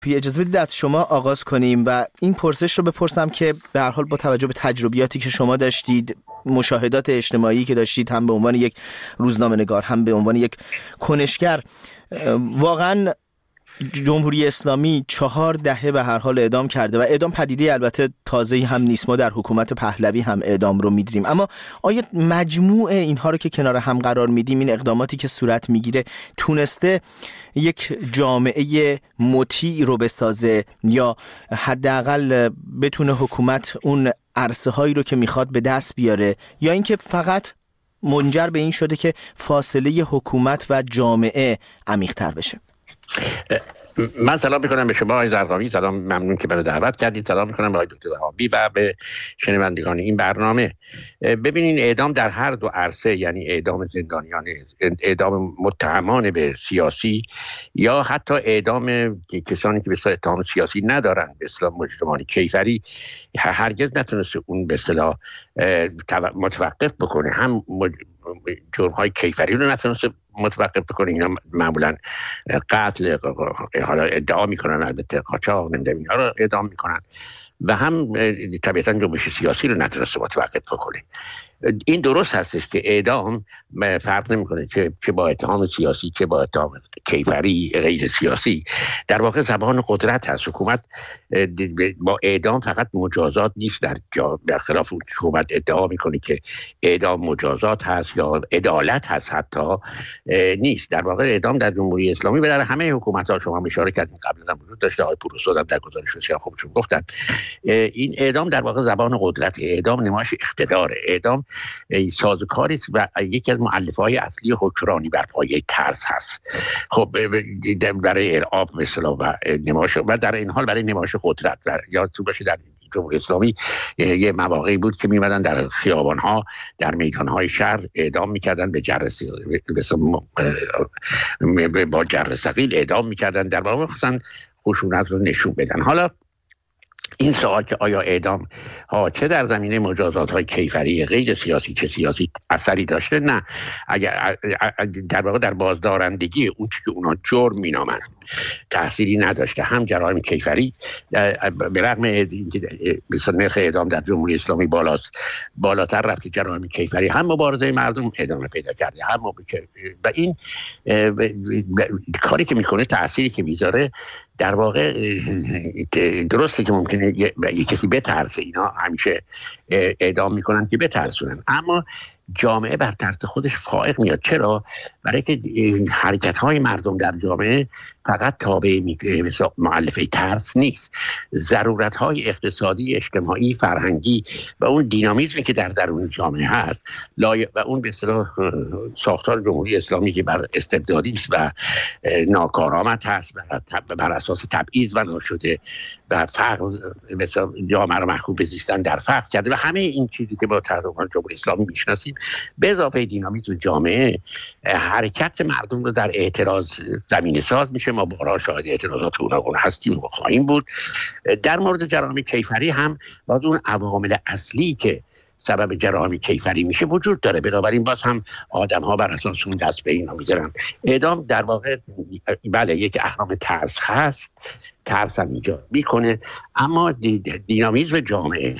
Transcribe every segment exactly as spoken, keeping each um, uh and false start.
اجازه بدید از شما آغاز کنیم و این پرسش رو بپرسم که به هر حال با توجه به تجربیاتی که شما داشتید، مشاهدات اجتماعی که داشتید، هم به عنوان یک روزنامه‌نگار هم به عنوان یک کنشگر، واقعا جمهوری اسلامی چهار دهه به هر حال اعدام کرده و اعدام پدیده البته تازه‌ای هم نیست، ما در حکومت پهلوی هم اعدام رو می‌دیدیم. اما آیا مجموع اینها رو که کنار هم قرار میدیم، این اقداماتی که صورت میگیره تونسته یک جامعه مطیع رو بسازه یا حداقل بتونه حکومت اون عرصه هایی رو که میخواد به دست بیاره، یا اینکه فقط منجر به این شده که فاصله حکومت و جامعه عمیق‌تر بشه؟ من سلام میکنم به شما آقای زرقامی، سلام، ممنون که منو دعوت کردید. سلام میکنم به آقای دکتر وهابی و به شنوندگان این برنامه. ببینین، اعدام در هر دو عرصه، یعنی اعدام زندانیان، اعدام متهمان به سیاسی یا حتی اعدام کسانی که به اصطلاح اتهام سیاسی ندارن، به اصطلاح مجرمان کیفری، هرگز نتونسته اون به اصطلاح متوقف بکنه. هم جرم های کیفری رو نتونسته متوقف بکنه، اینا معمولا قتل، حالا ادعا میکنن، البته قاچاق، نمیدونم اینا رو ادعا میکنن، و هم طبیعتا جنبش سیاسی رو نتونسته متوقف بکنه. این درست هستش که اعدام فرق نمیکنه چه چه با اتهام سیاسی چه با اتهام کیفری غیر سیاسی، در واقع زبان قدرت هست. حکومت با اعدام فقط مجازات نیست، در جا برخلاف اون حکومت ادعا میکنه که اعدام مجازات هست یا عدالت هست، حتی نیست. در واقع اعدام در جمهوری اسلامی و در همه حکومت ها، شما اشاره کردین قبلا هم وجود داشته، آقای پوروسو هم در گزارش بسیار خوبشون گفتن، این اعدام در واقع زبان قدرت، اعدام نمایش اقتدار، اعدام سازوکاری و یکی از مؤلفه‌های اصلی حکمرانی بر پایه ترس هست. خب برای ارعاب مثلا و نمایش، و در این حال برای نمایش قدرت. و یادتون باشه در جمهوری اسلامی یه مواقعی بود که میمدن در خیابان‌ها، در میدان‌های شهر اعدام میکردن، به جرس با جر ثقیل اعدام میکردن، در واقع خصوصا خشونت رو نشون بدن. حالا این سوال که آیا اعدام ها چه در زمینه مجازات های کیفری غیر سیاسی چه سیاسی اثری داشته؟ نه، اگر در واقع در بازدارندگی اون چیزی که اونا جرم مینامند تأثیری نداشته. هم جرایم کیفری به رغم اینکه مثلا نرخ اعدام در جمهوری اسلامی بالاست، بالاتر رفت، جرایم کیفری هم مبارزه مردم ادامه پیدا کرده، هم و این کاری که میکنه، تأثیری که میذاره، در واقع درسته که ممکنه یه, یه کسی بترسه، اینا همیشه اعدام میکنن که بترسونن، اما جامعه بر طرز خودش فائق میاد. چرا؟ برای که حرکت های مردم در جامعه فقط تابع مؤلفه ترس نیست. ضرورت های اقتصادی، اجتماعی، فرهنگی و اون دینامیزمی که در درون جامعه هست و اون به اصطلاح ساختار جمهوری اسلامی که بر استبدادی است و ناکارآمد هست و بر اساس تبعیض و ناشده و فقر مثلا جامعه رو محکوم به زیستن در فقر کرده و همه این چیزی که با تحریمان جمهوری اسلامی میشناسیم، به اضافه دینامیزم جامعه، حرکت مردم رو در اعتراض زمینه ساز میشه. ما بارها شاهد اعتراضات گوناگون هستیم و خواهیم بود. در مورد جرایم کیفری هم باز اون عوامل اصلی که سبب جرایم کیفری میشه وجود داره، بنابراین باز هم آدم ها بر اساس اون دست به اینا میذارن. اعدام در واقع بله یک اهرام ترس هست، ترس هم ایجاد میکنه، اما دینامیزم جامعه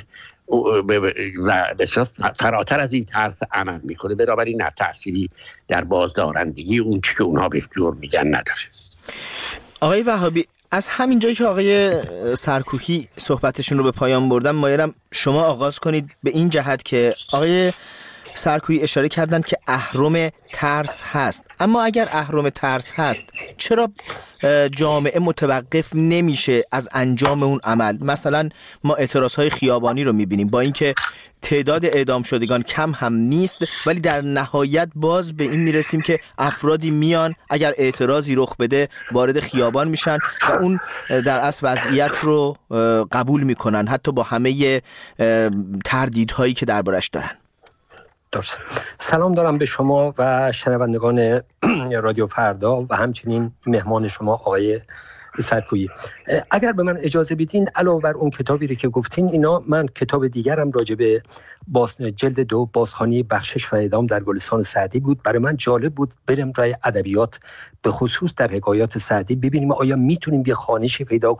و بسیار فراتر از این طرف عمل میکنه، بنابراین نه تأثیری در بازدارندگی اون چی که اونها به جرم میگن نداره. آقای وهابی، از همین جایی که آقای سرکوهی صحبتشون رو به پایان بردن، مایلم شما آغاز کنید به این جهت که آقای سرکوهی اشاره کردن که اهرم ترس هست، اما اگر اهرم ترس هست چرا جامعه متوقف نمیشه از انجام اون عمل؟ مثلا ما اعتراضهای خیابانی رو میبینیم، با اینکه تعداد اعدام شدگان کم هم نیست، ولی در نهایت باز به این میرسیم که افرادی میان اگر اعتراضی رخ بده وارد خیابان میشن و اون در اصل وضعیت رو قبول میکنن، حتی با همه تردیدهایی که دربارش دارن. درست. سلام دارم به شما و شنوندگان رادیو فردا و همچنین مهمان شما آقای سرکویی. اگر به من اجازه بدین علاوه بر اون کتابی رو که گفتین، اینا من کتاب دیگرم راجع به باز جلد دو بازخوانی بخشش و اعدام در گلستان سعدی بود. برای من جالب بود بریم رای ادبیات به خصوص در حکایات سعدی ببینیم آیا میتونیم یه خوانشی پیدا